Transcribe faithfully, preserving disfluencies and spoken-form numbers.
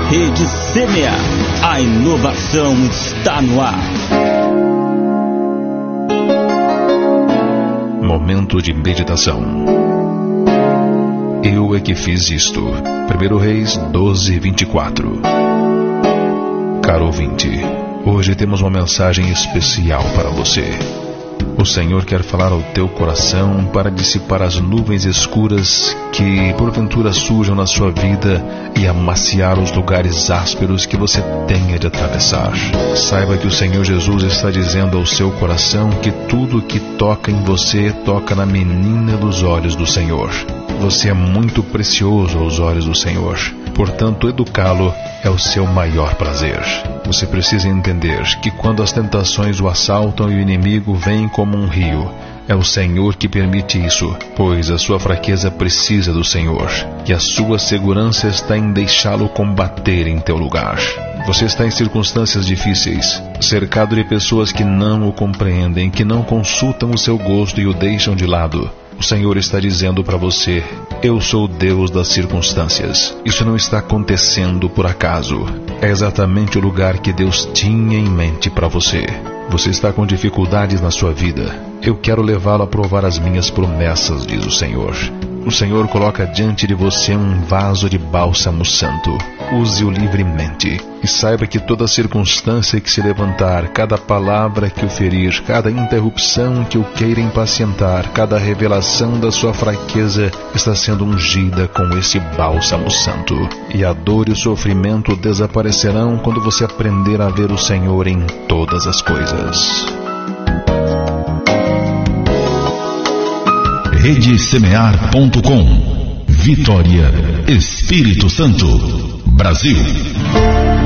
Rede Semear. A inovação está no ar. Momento de meditação. Eu é que fiz isto. primeiro Reis doze, vinte e quatro. Caro ouvinte, hoje temos uma mensagem especial para você. O Senhor quer falar ao teu coração para dissipar as nuvens escuras que porventura surjam na sua vida e amaciar os lugares ásperos que você tenha de atravessar. Saiba que o Senhor Jesus está dizendo ao seu coração que tudo que toca em você toca na menina dos olhos do Senhor. Você é muito precioso aos olhos do Senhor. Portanto, educá-lo é o seu maior prazer. Você precisa entender que quando as tentações o assaltam e o inimigo vem como um rio, é o Senhor que permite isso, pois a sua fraqueza precisa do Senhor, e a sua segurança está em deixá-lo combater em teu lugar. Você está em circunstâncias difíceis, cercado de pessoas que não o compreendem, que não consultam o seu gosto e o deixam de lado. O Senhor está dizendo para você: eu sou o Deus das circunstâncias. Isso não está acontecendo por acaso. É exatamente o lugar que Deus tinha em mente para você. Você está com dificuldades na sua vida. Eu quero levá-lo a provar as minhas promessas, diz o Senhor. O Senhor coloca diante de você um vaso de bálsamo santo. Use-o livremente. E saiba que toda circunstância que se levantar, cada palavra que o ferir, cada interrupção que o queira impacientar, cada revelação da sua fraqueza está sendo ungida com esse bálsamo santo. E a dor e o sofrimento desaparecerão quando você aprender a ver o Senhor em todas as coisas. rede semear ponto com. Vitória, Espírito Santo, Brasil.